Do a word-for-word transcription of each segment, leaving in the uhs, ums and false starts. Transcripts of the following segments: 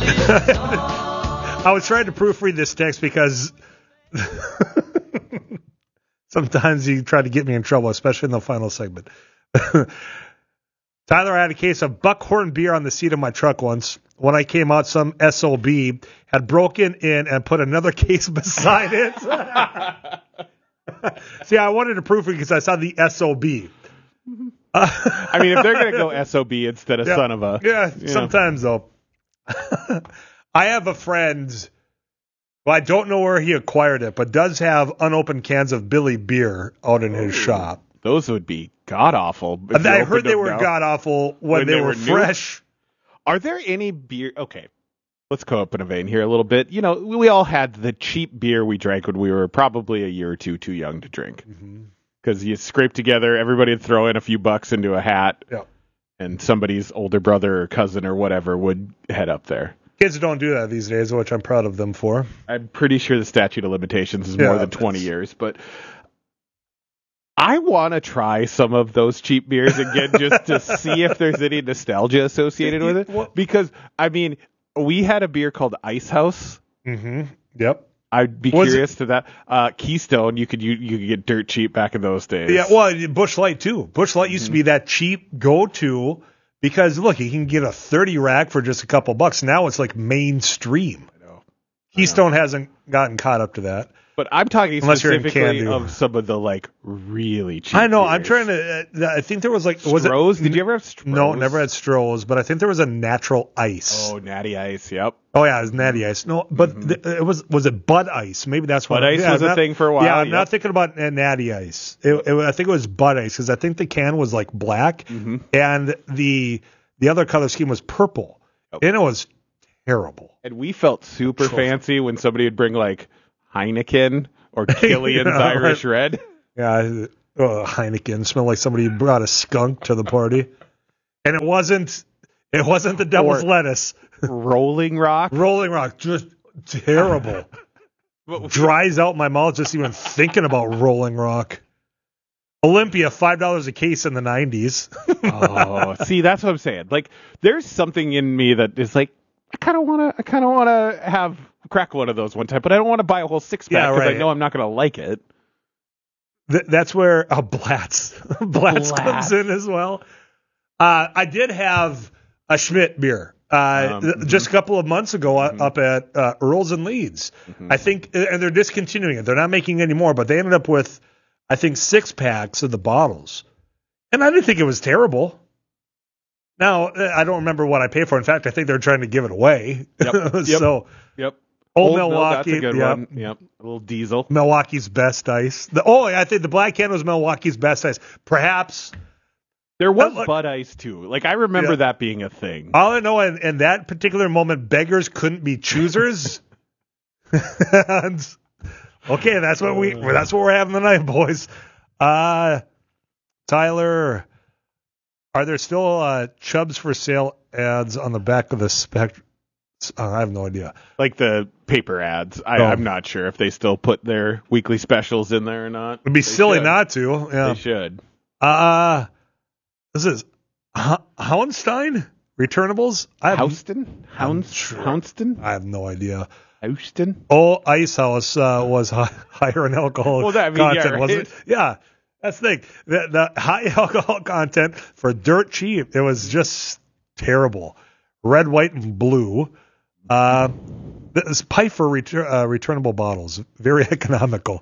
I was trying to proofread this text because sometimes you try to get me in trouble, especially in the final segment. Tyler, I had a case of Buckhorn beer on the seat of my truck once. When I came out, some S O B had broken in and put another case beside it. See, I wanted to proofread because I saw the S O B. Uh, I mean, if they're going to go S O B instead of yeah, son of a. Yeah, yeah. sometimes, though. I have a friend, well, I don't know where he acquired it, but does have unopened cans of Billy beer out in his Ooh, shop. Those would be god-awful. I heard they were god-awful when, when they, they were, were fresh. Are there any beer? Okay, let's go up in a vein here a little bit. You know, we all had the cheap beer we drank when we were probably a year or two too young to drink. Because mm-hmm. you scrape together, everybody would throw in a few bucks into a hat, yeah. and somebody's older brother or cousin or whatever would head up there. Kids don't do that these days, which I'm proud of them for. I'm pretty sure the statute of limitations is yeah, more than twenty years, but I want to try some of those cheap beers again just to see if there's any nostalgia associated with it. Because, I mean, we had a beer called Ice House. Mm-hmm. Yep. I'd be Was curious it? to that. Uh, Keystone, you could you, you could get dirt cheap back in those days. Yeah, well, Busch Light, too. Busch Light mm-hmm. used to be that cheap go-to because, look, you can get a thirty rack for just a couple bucks. Now it's like mainstream. I know. Keystone I know. hasn't gotten caught up to that. But I'm talking Unless specifically of some of the, like, really cheap I know. beers. I'm trying to... Uh, I think there was, like... Was Stroh's? It, Did you ever have Stroh's? No, never had Stroh's, but I think there was a Natural Ice. Oh, Natty Ice, yep. Oh, yeah, it was Natty Ice. No, but mm-hmm. th- it was... Was it Bud Ice? Maybe that's what... Bud Ice yeah, was not, a thing for a while. Yeah, I'm yep. not thinking about Natty Ice. It, it, I think it was Bud Ice, because I think the can was, like, black, mm-hmm. and the the other color scheme was purple. Oh. And it was terrible. And we felt super fancy when somebody would bring, like, Heineken... Or Killian's yeah, Irish Red. Yeah, oh, Heineken smelled like somebody brought a skunk to the party, and it wasn't. It wasn't the devil's or lettuce. Rolling Rock. Rolling Rock, just terrible. Dries out my mouth just even thinking about Rolling Rock. Olympia, five dollars a case in the nineties. Oh, see, that's what I'm saying. Like, there's something in me that is like, I kind of want to. I kind of want to have. Crack one of those one time, but I don't want to buy a whole six pack because yeah, right. I know I'm not going to like it. Th- that's where oh, Blatz. Blatz Blatz comes in as well. Uh, I did have a Schmidt beer uh, um, th- mm-hmm. just a couple of months ago mm-hmm. up at uh, Earl's and Leeds. Mm-hmm. I think, and they're discontinuing it. They're not making any more, but they ended up with, I think, six packs of the bottles, and I didn't think it was terrible. Now I don't remember what I paid for. In fact, I think they're trying to give it away. Yep. so. Yep. Old, Old Milwaukee, Mill, that's a good yep. one. Yep, a little diesel. Milwaukee's best ice. The, oh, I think the black can was Milwaukee's best ice. Perhaps there was uh, Bud Ice too. Like I remember yeah. that being a thing. All I know, in, in that particular moment, beggars couldn't be choosers. and, okay, that's what we. That's what we're having tonight, boys. Uh, Tyler, are there still uh, Chubbs for sale ads on the back of the spec? Uh, I have no idea. Like the paper ads. I, oh. I'm not sure if they still put their weekly specials in there or not. It'd be they silly should. not to. Yeah. They should. Uh, this is H- Houndstein Returnables? I have, Houston? Hounds, sure. Houndston? I have no idea. Houston? Oh, Ice House uh, was high, higher in alcohol well, that, I mean, content, yeah, right? wasn't it? Yeah. That's the thing. The, the high alcohol content for dirt cheap, it was just terrible. Red, white, and blue. Uh, this Piper retur- uh, returnable bottles, very economical.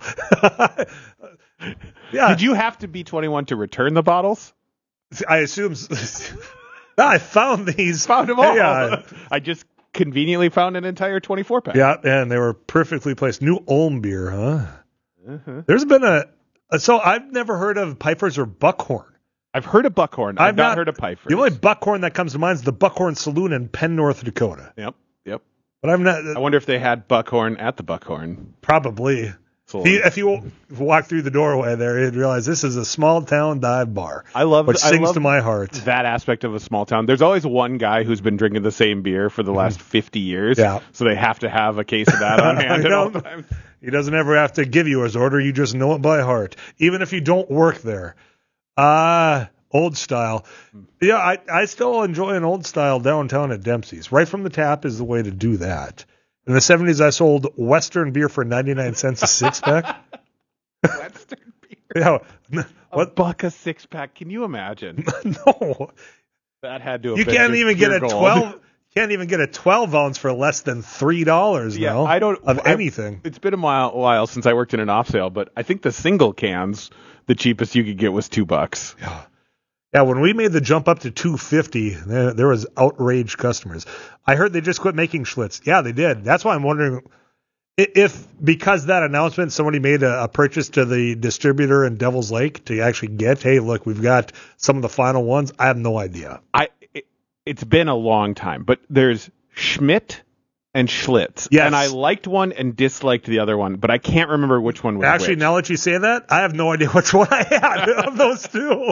Yeah. Did you have to be twenty-one to return the bottles? I assume. I found these. Found them all. Yeah. I just conveniently found an entire twenty-four pack. Yeah, and they were perfectly placed. New Ulm beer, huh? Uh-huh. There's been a. So I've never heard of Pipers or Buckhorn. I've heard of Buckhorn. I've, I've not, not heard of Pipers. The only Buckhorn that comes to mind is the Buckhorn Saloon in Penn, North Dakota. Yep, yep. But I'm not. I wonder if they had Buckhorn at the Buckhorn. Probably. If you, if you walk through the doorway there, you'd realize this is a small town dive bar. I love which I sings love to my heart. That aspect of a small town. There's always one guy who's been drinking the same beer for the last fifty years. Yeah. So they have to have a case of that on hand at all times. He doesn't ever have to give you his order. You just know it by heart, even if you don't work there. Uh, Old style. Yeah, I, I still enjoy an old style downtown at Dempsey's. Right from the tap is the way to do that. In the seventies, I sold Western beer for ninety-nine cents a six-pack. Western beer? Yeah. A what? buck a six-pack. Can you imagine? No. That had to have you been can't even get a gold. twelve Can't even get a twelve ounce for less than three dollars yeah, now. I don't of I, anything. It's been a while, while since I worked in an off sale, but I think the single cans, the cheapest you could get was two bucks. Yeah, yeah. When we made the jump up to two fifty, there, there was outraged customers. I heard they just quit making Schlitz. Yeah, they did. That's why I'm wondering if, because that announcement, somebody made a, a purchase to the distributor in Devil's Lake to actually get. Hey, look, we've got some of the final ones. I have no idea. I. It, it's been a long time, but there's Schmidt and Schlitz. Yes. And I liked one and disliked the other one, but I can't remember which one was Actually, which. now that you say that, I have no idea which one I had of those two.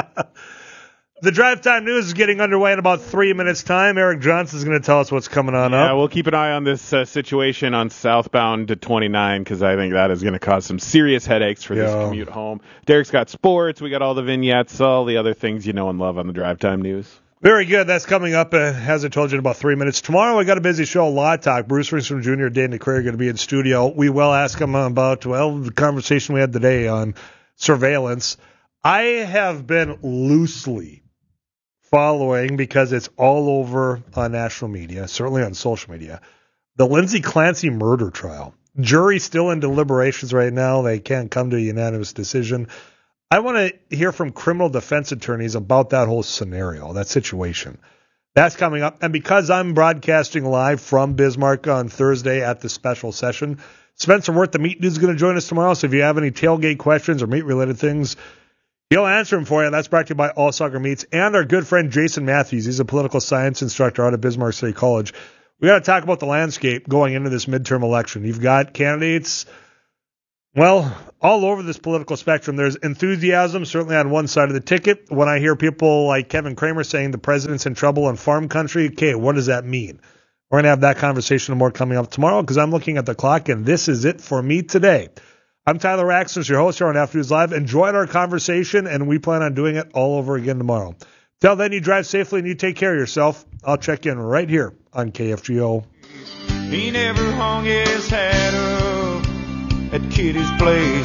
The Drive Time News is getting underway in about three minutes' time. Eric Johnson is going to tell us what's coming on yeah, up. We'll keep an eye on this uh, situation on southbound to twenty-nine because I think that is going to cause some serious headaches for yeah. this commute home. Derek's got sports. We got all the vignettes, all the other things you know and love on the Drive Time News. Very good. That's coming up, uh, as I told you, in about three minutes. Tomorrow we got a busy show, Law Talk. Bruce Ringstrom Junior, Dane DeCree are going to be in studio. We will ask them about, well, the conversation we had today on surveillance. I have been loosely following, because it's all over on national media, certainly on social media, the Lindsay Clancy murder trial. Jury's still in deliberations right now. They can't come to a unanimous decision. I want to hear from criminal defense attorneys about that whole scenario, that situation. That's coming up. And because I'm broadcasting live from Bismarck on Thursday at the special session, Spencer Wirth, the meat dude, is going to join us tomorrow. So if you have any tailgate questions or meat-related things, he'll answer them for you. That's brought to you by All Soccer Meats and our good friend Jason Matthews. He's a political science instructor out of Bismarck City College. We got to talk about the landscape going into this midterm election. You've got candidates, well, all over this political spectrum. There's enthusiasm, certainly on one side of the ticket. When I hear people like Kevin Kramer saying the president's in trouble in farm country, okay, what does that mean? We're going to have that conversation and more coming up tomorrow, because I'm looking at the clock, and this is it for me today. I'm Tyler Raxton, your host here on Afternoons Live. Enjoyed our conversation, and we plan on doing it all over again tomorrow. Till then, you drive safely and you take care of yourself. I'll check in right here on K F G O. He never hung his hat up at Kitty's place.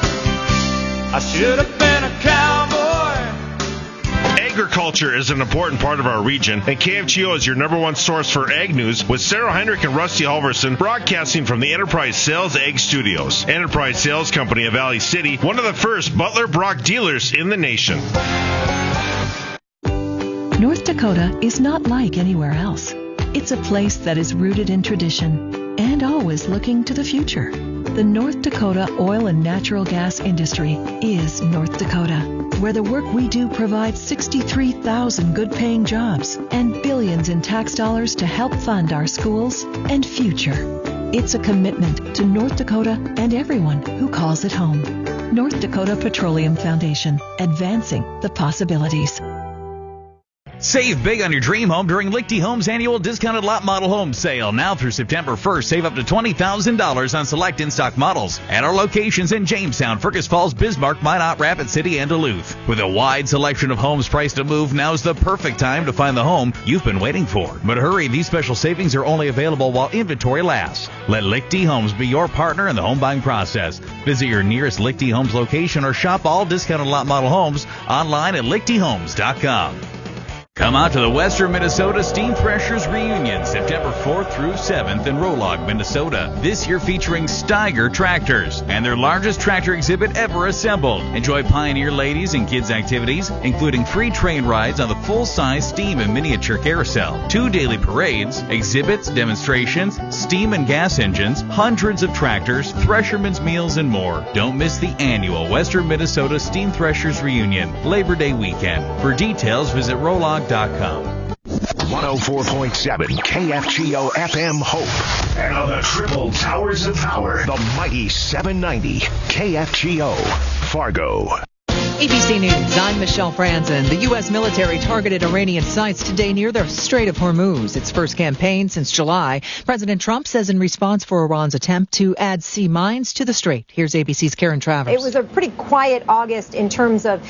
I should have been a cowboy. Agriculture is an important part of our region, and K F G O is your number one source for ag news, with Sarah Heinrich and Rusty Halverson broadcasting from the Enterprise Sales Ag Studios. Enterprise Sales Company of Valley City, one of the first Butler Brock dealers in the nation. North Dakota is not like anywhere else. It's a place that is rooted in tradition and always looking to the future. The North Dakota oil and natural gas industry is North Dakota, where the work we do provides sixty-three thousand good-paying jobs and billions in tax dollars to help fund our schools and future. It's a commitment to North Dakota and everyone who calls it home. North Dakota Petroleum Foundation, advancing the possibilities. Save big on your dream home during Lichty Homes' annual discounted lot model home sale. Now through September first, save up to twenty thousand dollars on select in-stock models at our locations in Jamestown, Fergus Falls, Bismarck, Minot, Rapid City, and Duluth. With a wide selection of homes priced to move, now's the perfect time to find the home you've been waiting for. But hurry, these special savings are only available while inventory lasts. Let Lichty Homes be your partner in the home buying process. Visit your nearest Lichty Homes location or shop all discounted lot model homes online at lichty homes dot com. Come out to the Western Minnesota Steam Threshers Reunion, September fourth through seventh in Rolog, Minnesota. This year featuring Steiger tractors and their largest tractor exhibit ever assembled. Enjoy Pioneer ladies and kids activities, including free train rides on the full-size steam and miniature carousel, two daily parades, exhibits, demonstrations, steam and gas engines, hundreds of tractors, threshermen's meals, and more. Don't miss the annual Western Minnesota Steam Threshers Reunion, Labor Day weekend. For details, visit Rolog dot com. one oh four point seven K F G O F M Hope. And on the triple towers of power, the mighty seven ninety K F G O Fargo. A B C News, I'm Michelle Franzen. The U S military targeted Iranian sites today near the Strait of Hormuz, its first campaign since July. President Trump says in response for Iran's attempt to add sea mines to the strait. Here's A B C's Karen Travers. It was a pretty quiet August in terms of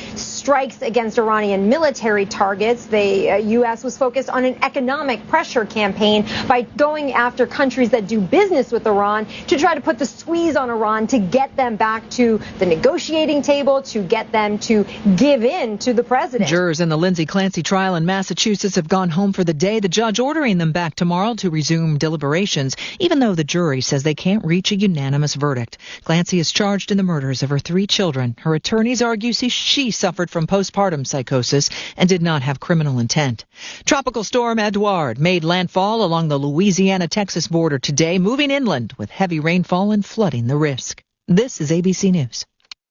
strikes against Iranian military targets. The uh, U S was focused on an economic pressure campaign by going after countries that do business with Iran to try to put the squeeze on Iran to get them back to the negotiating table, to get them to give in to the president. Jurors in the Lindsay Clancy trial in Massachusetts have gone home for the day. The judge ordering them back tomorrow to resume deliberations, even though the jury says they can't reach a unanimous verdict. Clancy is charged in the murders of her three children. Her attorneys argue she suffered from postpartum psychosis and did not have criminal intent. Tropical storm Edouard made landfall along the Louisiana-Texas border today, moving inland with heavy rainfall and flooding the risk. This is A B C News.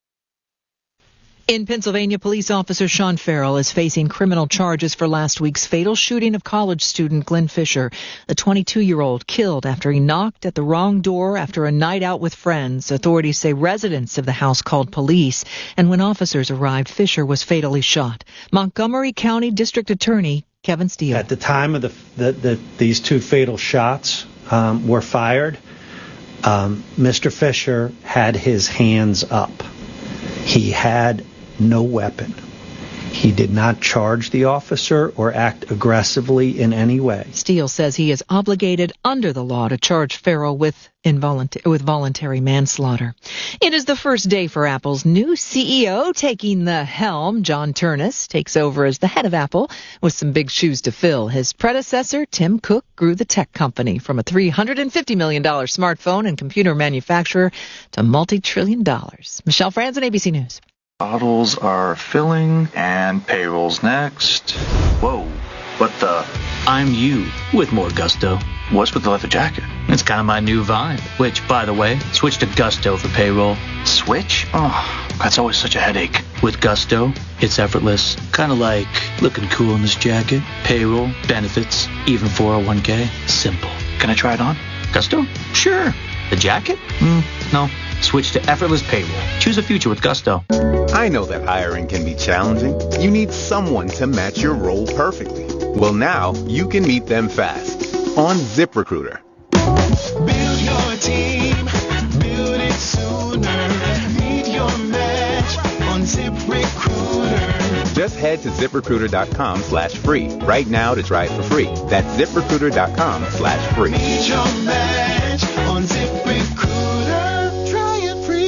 In Pennsylvania, police officer Sean Farrell is facing criminal charges for last week's fatal shooting of college student Glenn Fisher. The twenty-two-year-old killed after he knocked at the wrong door after a night out with friends. Authorities say residents of the house called police, and when officers arrived, Fisher was fatally shot. Montgomery County District Attorney Kevin Steele. At the time of the, the, the these two fatal shots um, were fired, um, Mister Fisher had his hands up. He had no weapon. He did not charge the officer or act aggressively in any way. Steele says he is obligated under the law to charge Farrell with involuntary with voluntary manslaughter. It is the first day for Apple's new C E O taking the helm. John Ternus takes over as the head of Apple with some big shoes to fill. His predecessor, Tim Cook, grew the tech company from a three hundred fifty million dollars smartphone and computer manufacturer to multi-trillion dollars. Michelle Franzen, A B C News. Bottles are filling and payroll's next. Whoa, what the? I'm you with more gusto. What's with the leather jacket? It's kind of my new vibe, which, by the way, switch to Gusto for payroll. Switch? Oh, that's always such a headache. With Gusto, it's effortless. Kind of like looking cool in this jacket. Payroll, benefits, even four oh one k. Simple. Can I try it on? Gusto? Sure. The jacket? Mm, no. Switch to effortless payroll. Choose a future with Gusto. I know that hiring can be challenging. You need someone to match your role perfectly. Well, now you can meet them fast on ZipRecruiter. Build your team, build it sooner. Meet your match on ZipRecruiter. Just head to ZipRecruiter.com slash free right now to try it for free. That's ZipRecruiter.com slash free. Meet your match on ZipRecruiter. Try it free.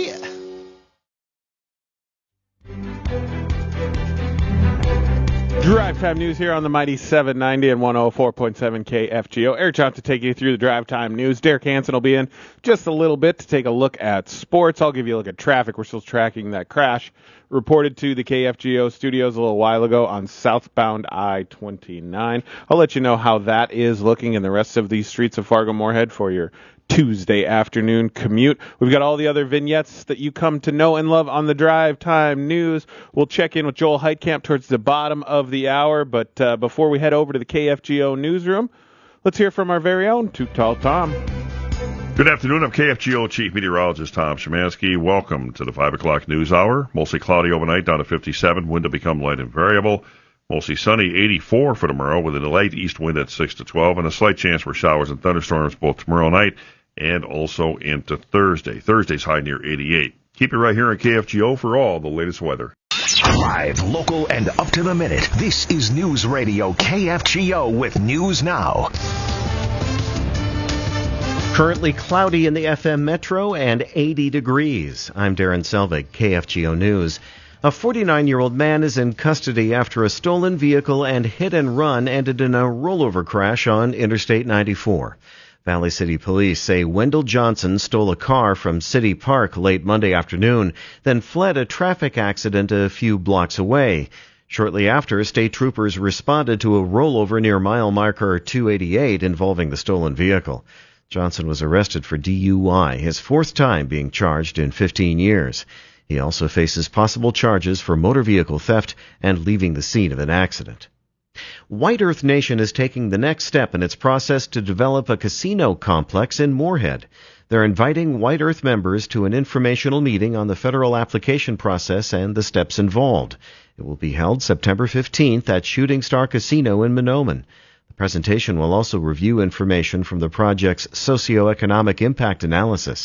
Drive Time News here on the mighty seven ninety and one oh four point seven K F G O. Eric Johnson to take you through the Drive Time News. Derek Hansen will be in just a little bit to take a look at sports. I'll give you a look at traffic. We're still tracking that crash reported to the K F G O studios a little while ago on southbound I twenty-nine. I'll let you know how that is looking in the rest of these streets of Fargo-Moorhead for your Tuesday afternoon commute. We've got all the other vignettes that you come to know and love on the Drive Time News. We'll check in with Joel Heitkamp towards the bottom of the hour, but uh, before we head over to the K F G O newsroom, let's hear from our very own Too Tall Tom. Good afternoon. I'm K F G O Chief Meteorologist Tom Szymanski. Welcome to the five o'clock news hour. Mostly cloudy overnight, down to fifty-seven. Wind to become light and variable. Mostly sunny, eighty-four for tomorrow, with a light east wind at six to twelve, and a slight chance for showers and thunderstorms both tomorrow night and also into Thursday. Thursday's high near eighty-eight. Keep it right here on K F G O for all the latest weather. Live, local, and up to the minute. This is News Radio K F G O with News Now. Currently cloudy in the F M Metro and eighty degrees. I'm Darren Selvig, K F G O News. A forty-nine-year-old man is in custody after a stolen vehicle and hit and run ended in a rollover crash on Interstate ninety-four. Valley City Police say Wendell Johnson stole a car from City Park late Monday afternoon, then fled a traffic accident a few blocks away. Shortly after, state troopers responded to a rollover near mile marker two eighty-eight involving the stolen vehicle. Johnson was arrested for D U I, his fourth time being charged in fifteen years. He also faces possible charges for motor vehicle theft and leaving the scene of an accident. White Earth Nation is taking the next step in its process to develop a casino complex in Moorhead. They're inviting White Earth members to an informational meeting on the federal application process and the steps involved. It will be held September fifteenth at Shooting Star Casino in Mahnomen. The presentation will also review information from the project's socioeconomic impact analysis. The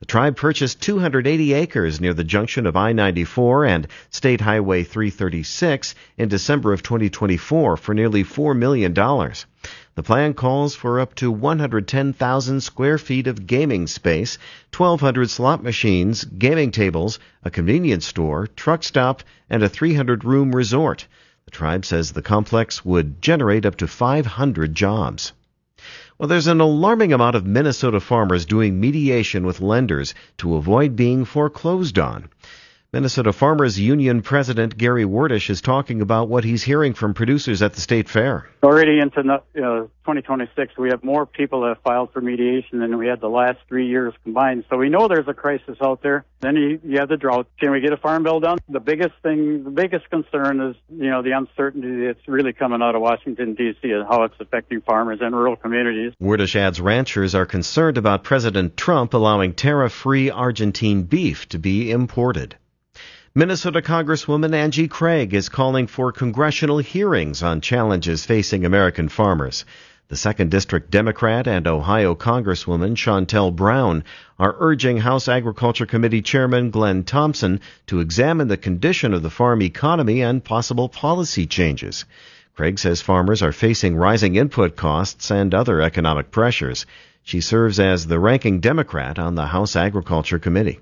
The tribe purchased two hundred eighty acres near the junction of I ninety-four and State Highway three thirty-six in December of twenty twenty-four for nearly four million dollars. The plan calls for up to one hundred ten thousand square feet of gaming space, twelve hundred slot machines, gaming tables, a convenience store, truck stop, and a three hundred room resort. The tribe says the complex would generate up to five hundred jobs. Well, there's an alarming amount of Minnesota farmers doing mediation with lenders to avoid being foreclosed on. Minnesota Farmers Union President Gary Wordish is talking about what he's hearing from producers at the state fair. Already into uh, twenty twenty-six, we have more people that have filed for mediation than we had the last three years combined. So we know there's a crisis out there. Then you, you have the drought. Can we get a farm bill done? The biggest thing, the biggest concern is, you know, the uncertainty that's really coming out of Washington, D C and how it's affecting farmers and rural communities. Wordish adds ranchers are concerned about President Trump allowing tariff-free Argentine beef to be imported. Minnesota Congresswoman Angie Craig is calling for congressional hearings on challenges facing American farmers. The second District Democrat and Ohio Congresswoman Shontel Brown are urging House Agriculture Committee Chairman Glenn Thompson to examine the condition of the farm economy and possible policy changes. Craig says farmers are facing rising input costs and other economic pressures. She serves as the ranking Democrat on the House Agriculture Committee.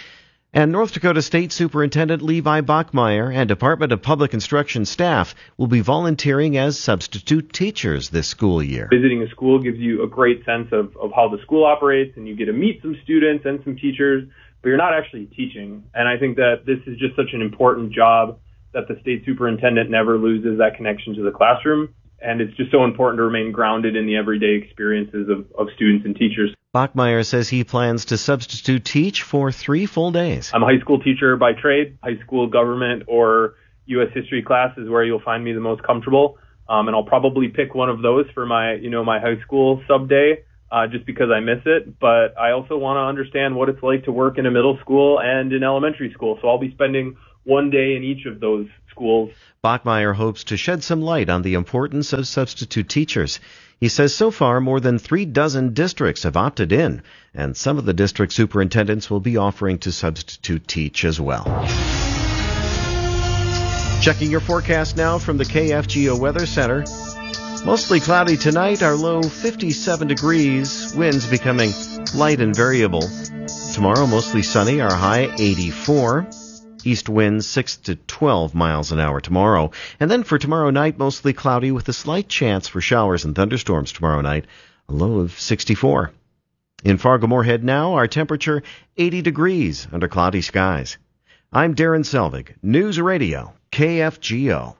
And North Dakota State Superintendent Levi Bachmeyer and Department of Public Instruction staff will be volunteering as substitute teachers this school year. Visiting a school gives you a great sense of, of how the school operates, and you get to meet some students and some teachers, but you're not actually teaching. And I think that this is just such an important job that the state superintendent never loses that connection to the classroom. And it's just so important to remain grounded in the everyday experiences of, of students and teachers. Bachmeyer says he plans to substitute teach for three full days. I'm a high school teacher by trade. High school government or U S history class is where you'll find me the most comfortable. Um, and I'll probably pick one of those for my, you know, my high school sub day, uh, just because I miss it. But I also want to understand what it's like to work in a middle school and in elementary school. So I'll be spending one day in each of those schools. Bachmeyer hopes to shed some light on the importance of substitute teachers. He says so far more than three dozen districts have opted in, and some of the district superintendents will be offering to substitute teach as well. Checking your forecast now from the K F G O Weather Center. Mostly cloudy tonight, our low fifty-seven degrees, winds becoming light and variable. Tomorrow mostly sunny, our high eighty-four. East winds six to twelve miles an hour tomorrow. And then for tomorrow night, mostly cloudy with a slight chance for showers and thunderstorms tomorrow night, a low of sixty-four. In Fargo-Moorhead now, our temperature eighty degrees under cloudy skies. I'm Darren Selvig, News Radio, K F G O.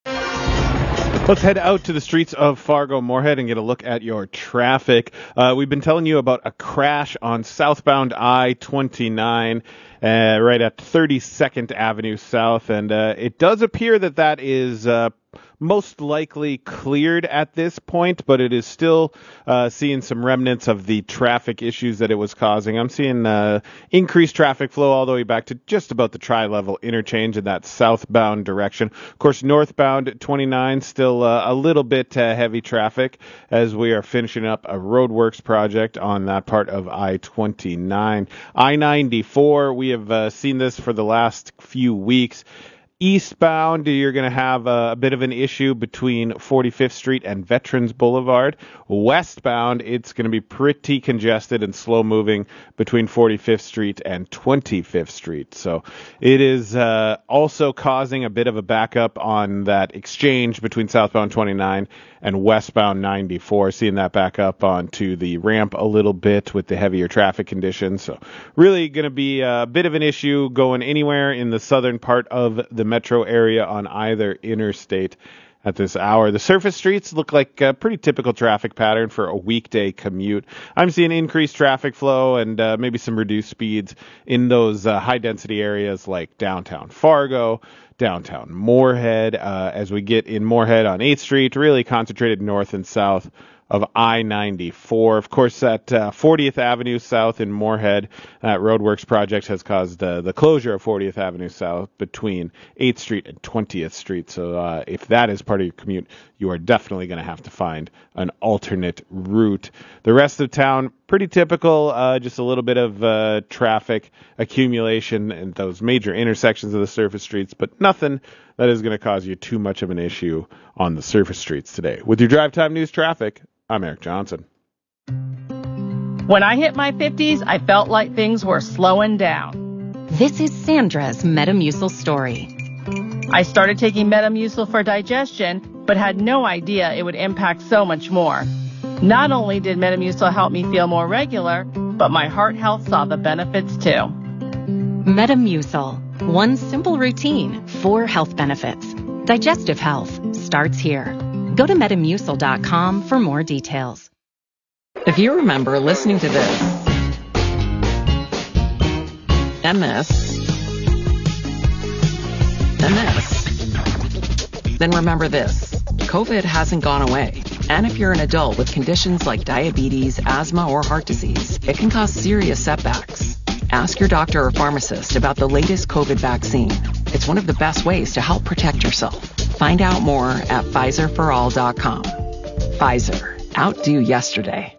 Let's head out to the streets of Fargo-Moorhead and get a look at your traffic. Uh, we've been telling you about a crash on southbound I twenty-nine uh, right at thirty-second Avenue South, and uh, it does appear that that is uh, most likely cleared at this point, but it is still uh, seeing some remnants of the traffic issues that it was causing. I'm seeing uh, increased traffic flow all the way back to just about the tri-level interchange in that southbound direction. Of course, northbound twenty-nine still uh, a little bit uh, heavy traffic as we are finishing up a roadworks project on that part of I twenty-nine. I ninety-four, we have uh, seen this for the last few weeks. Eastbound, you're going to have a, a bit of an issue between forty-fifth Street and Veterans Boulevard. Westbound, it's going to be pretty congested and slow moving between forty-fifth Street and twenty-fifth Street. So it is uh, also causing a bit of a backup on that exchange between southbound twenty-nine and westbound ninety-four, seeing that back up onto the ramp a little bit with the heavier traffic conditions. So really going to be a bit of an issue going anywhere in the southern part of the metro area on either interstate at this hour. The surface streets look like a pretty typical traffic pattern for a weekday commute. I'm seeing increased traffic flow and uh, maybe some reduced speeds in those uh, high-density areas like downtown Fargo, downtown Moorhead, uh, as we get in Moorhead on eighth Street, really concentrated north and south of I ninety-four. Of course, at uh, fortieth Avenue South in Moorhead, that roadworks project has caused uh, the closure of fortieth Avenue South between eighth Street and twentieth Street. So uh, if that is part of your commute, you are definitely going to have to find an alternate route. The rest of town, pretty typical, uh, just a little bit of uh, traffic accumulation in those major intersections of the surface streets, but nothing that is going to cause you too much of an issue on the surface streets today. With your Drive Time News traffic, I'm Eric Johnson. When I hit my fifties, I felt like things were slowing down. This is Sandra's Metamucil story. I started taking Metamucil for digestion, but had no idea it would impact so much more. Not only did Metamucil help me feel more regular, but my heart health saw the benefits too. Metamucil. One simple routine, four health benefits. Digestive health starts here. Go to metamucil dot com for more details. If you remember listening to this, and this, and this, then remember this. COVID hasn't gone away. And if you're an adult with conditions like diabetes, asthma, or heart disease, it can cause serious setbacks. Ask your doctor or pharmacist about the latest COVID vaccine. It's one of the best ways to help protect yourself. Find out more at Pfizer for all dot com. Pfizer. Outdo yesterday.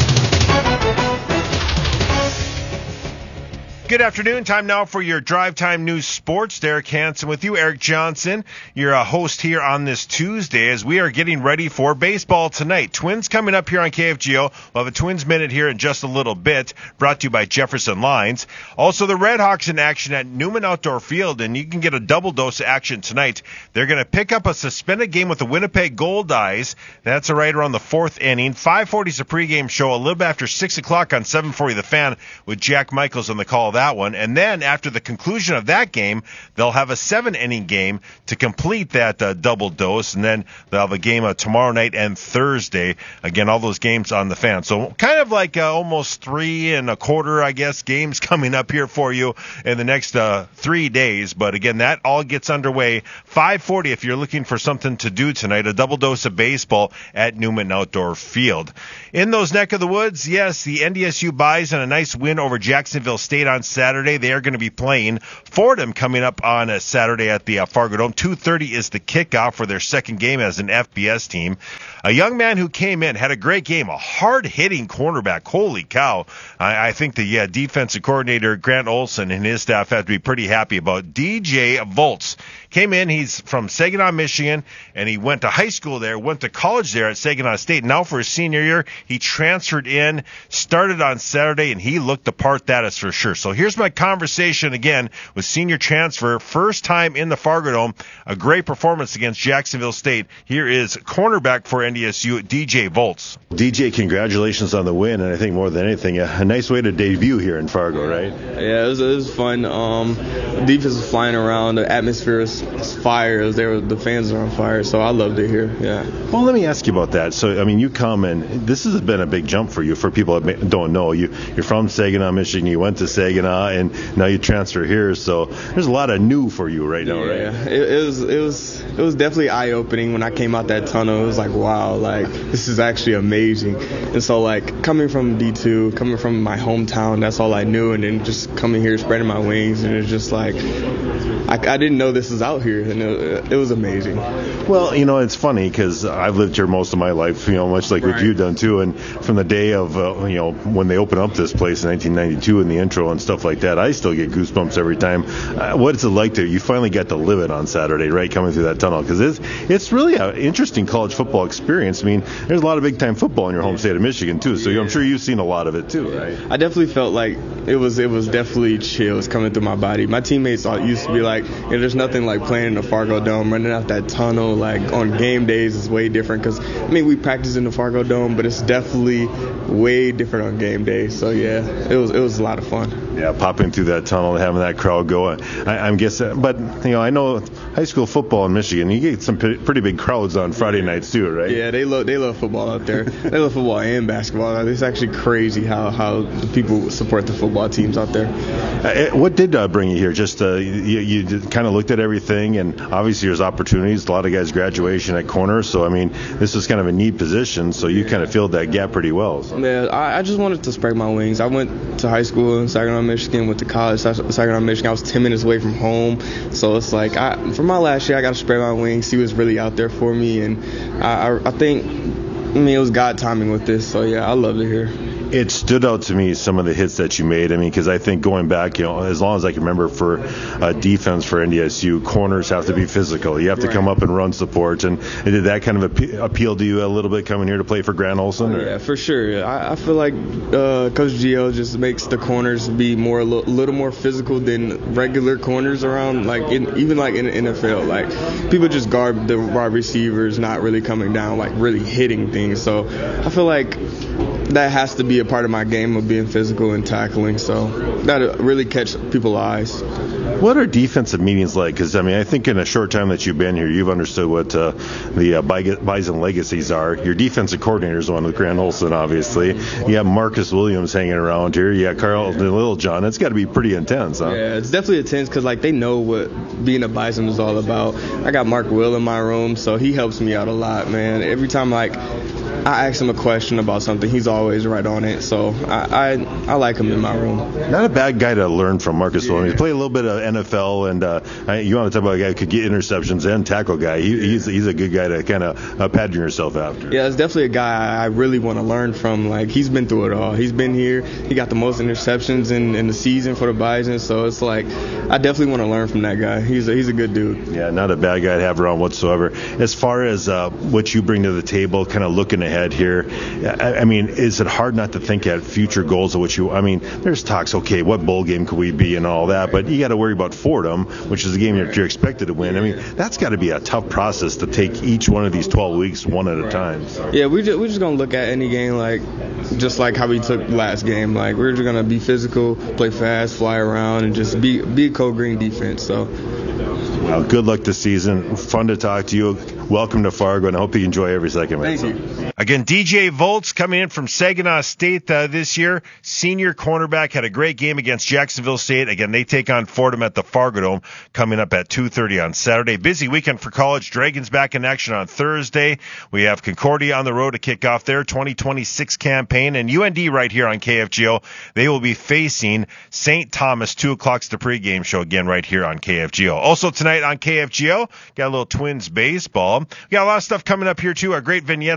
Good afternoon. Time now for your Drive Time News Sports. Derek Hansen with you. Eric Johnson, your uh, host here on this Tuesday as we are getting ready for baseball tonight. Twins coming up here on K F G O. We'll have a Twins Minute here in just a little bit, brought to you by Jefferson Lines. Also, the Red Hawks in action at Newman Outdoor Field, and you can get a double dose of action tonight. They're going to pick up a suspended game with the Winnipeg Gold Eyes. That's right around the fourth inning. five forty is a pregame show, a little bit after six o'clock on seven forty The Fan with Jack Michaels on the call of that one. And then after the conclusion of that game, they'll have a seven-inning game to complete that uh, double dose, and then they'll have a game uh, tomorrow night and Thursday. Again, all those games on the Fan. So kind of like uh, almost three and a quarter, I guess, games coming up here for you in the next uh, three days. But again, that all gets underway. five forty if you're looking for something to do tonight, a double dose of baseball at Newman Outdoor Field. In those neck of the woods, yes, the N D S U Bison a nice win over Jacksonville State on Saturday. They are going to be playing Fordham coming up on a Saturday at the uh, Fargo Dome. two thirty is the kickoff for their second game as an F B S team. A young man who came in, had a great game, a hard-hitting cornerback. Holy cow. I, I think the yeah, defensive coordinator, Grant Olson, and his staff have to be pretty happy about D J Volts. Came in, he's from Saginaw, Michigan, and he went to high school there, went to college there at Saginaw State. Now for his senior year, he transferred in, started on Saturday, and he looked the part, that is for sure. So here's my conversation again with senior transfer, first time in the Fargo Dome, a great performance against Jacksonville State. Here is cornerback for N D S U, D J Volts. D J, congratulations on the win, and I think more than anything, a, a nice way to debut here in Fargo, right? Yeah, it was, it was fun. Um, the defense was flying around, the atmosphere was fire. They were, the fans are on fire, so I loved it here. Yeah. Well, let me ask you about that. So, I mean, you come and this has been a big jump for you. For people that don't know, you you're from Saginaw, Michigan. You went to Saginaw, and now you transfer here. So, there's a lot of new for you right now, yeah, right? Yeah, it, it was it was it was definitely eye opening when I came out that tunnel. It was like, wow, like this is actually amazing. And so, like coming from D two, coming from my hometown, that's all I knew, and then just coming here, spreading my wings, and it's just like I, I didn't know this was out here. And it, it was amazing. Well, you know, it's funny because I've lived here most of my life, you know, much like right. what you've done too. And from the day of, uh, you know, when they opened up this place in nineteen ninety-two in the intro and stuff like that, I still get goosebumps every time. Uh, what's it like to, you finally got to live it on Saturday, right, coming through that tunnel? Because it's, it's really an interesting college football experience. I mean, there's a lot of big-time football in your home state of Michigan too, so I'm sure you've seen a lot of it too, right? I definitely felt like it was it was definitely chills coming through my body. My teammates all used to be like, you know, there's nothing like playing in the Fargo Dome, running out that tunnel, like on game days is way different because, I mean, we practice in the Fargo Dome, but it's definitely way different on game days. So, yeah, it was it was a lot of fun. Yeah, popping through that tunnel and having that crowd go. I, I'm guessing, but, you know, I know high school football in Michigan, you get some p- pretty big crowds on Friday nights too, right? Yeah, they love they love football out there. They love football and basketball. It's actually crazy how, how the people support the football teams out there. Uh, what did uh, bring you here? Just uh, you, you kind of looked at everything, and obviously there's opportunities. A lot of guys graduation at corner, so I mean this was kind of a neat position, so you kind of filled that gap pretty well. So. Yeah, I, I just wanted to spread my wings. I went to high school in Saginaw, Michigan, went to college, Saginaw, Michigan. I was ten minutes away from home. So it's like, I, for my last year, I got to spread my wings, see what's really out there for me. And I, I, I think, I mean, it was God timing with this. So, yeah, I love it here. It stood out to me, some of the hits that you made. I mean, because I think going back, you know, as long as I can remember, for uh, defense for N D S U, corners have to be physical. You have to right. come up and run support. And, and did that kind of appe- appeal to you a little bit coming here to play for Grant Olson? Oh, yeah, for sure. I, I feel like uh, Coach Gio just makes the corners be more a little, little more physical than regular corners around, like in, even like in the N F L. Like people just guard the wide receivers, not really coming down, like really hitting things. So I feel like that has to be a part of my game of being physical and tackling. So that really catch people's eyes. What are defensive meetings like? Because, I mean, I think in a short time that you've been here, you've understood what uh, the uh, Bison legacies are. Your defensive coordinator is one with Grant Olson, obviously. You have Marcus Williams hanging around here. You have Carlton Littlejohn. It's got to be pretty intense, huh? Yeah, it's definitely intense because, like, they know what being a Bison is all about. I got Mark Will in my room, so he helps me out a lot, man. Every time, like, I ask him a question about something, he's always right on it. So I I, I like him in my room. Not a bad guy to learn from, Marcus yeah. Williams. He played a little bit of N F L, and uh, you want to talk about a guy who could get interceptions and tackle guy. He, he's he's a good guy to kind of uh, pattern yourself after. Yeah, it's definitely a guy I really want to learn from. Like, he's been through it all. He's been here. He got the most interceptions in, in the season for the Bison. So it's like, I definitely want to learn from that guy. He's a, he's a good dude. Yeah, not a bad guy to have around whatsoever. As far as uh, what you bring to the table, kind of looking ahead here, I, I mean, is it hard not to think at future goals of what you, I mean, there's talks, okay, what bowl game could we be and all that, but you got to worry about Fordham, which is the game that you're expected to win. I mean, that's got to be a tough process to take each one of these twelve weeks one at a time. Yeah, we just, we're just going to look at any game like, just like how we took last game. Like, we're just going to be physical, play fast, fly around, and just be, be a Code Green defense. So, well, good luck this season. Fun to talk to you. Welcome to Fargo, and I hope you enjoy every second of it. Thank you. Again, D J Volz coming in from Saginaw State uh, this year. Senior cornerback, had a great game against Jacksonville State. Again, they take on Fordham at the Fargo Dome coming up at two thirty on Saturday. Busy weekend for college. Dragons back in action on Thursday. We have Concordia on the road to kick off their twenty twenty-six campaign. And U N D right here on K F G O. They will be facing Saint Thomas. two o'clock's the pregame show again right here on K F G O. Also tonight on K F G O, got a little Twins baseball. We got a lot of stuff coming up here too. Our great vignettes